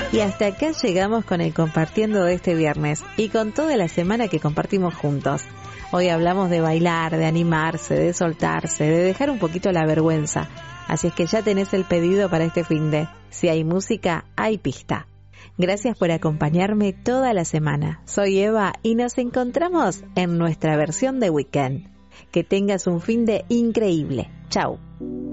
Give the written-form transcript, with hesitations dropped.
Y hasta acá llegamos con el compartiendo de este viernes y con toda la semana que compartimos juntos. Hoy hablamos de bailar, de animarse, de soltarse, de dejar un poquito la vergüenza. Así es que ya tenés el pedido para este finde. Si hay música, hay pista. Gracias por acompañarme toda la semana. Soy Eva y nos encontramos en nuestra versión de Weekend. Que tengas un finde increíble. Chau.